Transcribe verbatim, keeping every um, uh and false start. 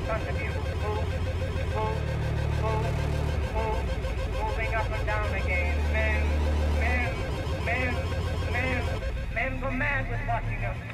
front of you. Move, move, move, move, moving up and down again. Men, men, men, men, men go mad with watching them.